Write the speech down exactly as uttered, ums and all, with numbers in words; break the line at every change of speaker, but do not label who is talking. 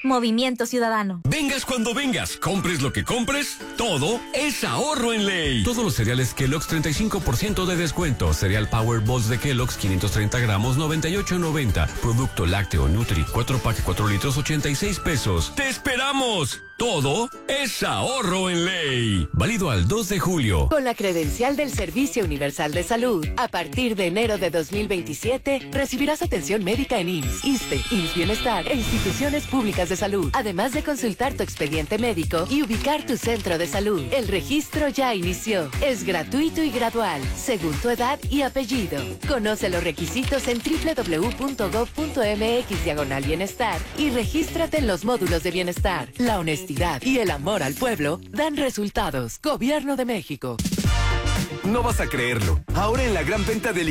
Movimiento Ciudadano.
Vengas cuando vengas, compres lo que compres, todo es ahorro en ley. Todos los cereales Kellogg's treinta y cinco por ciento de descuento. Cereal Power Balls de Kellogg's quinientos treinta gramos noventa y ocho noventa. Producto lácteo Nutri cuatro pack cuatro litros ochenta y seis pesos. ¡Te esperamos! Todo es ahorro en ley. Válido al dos de julio.
Con la credencial del Servicio Universal de Salud, a partir de enero de dos mil veintisiete, recibirás atención médica en I M S S, ISSSTE, I M S S Bienestar e instituciones públicas de salud, además de consultar tu expediente médico y ubicar tu centro de salud. El registro ya inició. Es gratuito y gradual, según tu edad y apellido. Conoce los requisitos en doble u doble u doble u punto gob punto eme equis diagonal bienestar y regístrate en los módulos de bienestar. La honestidad y el amor al pueblo dan resultados. Gobierno de México.
No vas a creerlo. Ahora en la gran venta del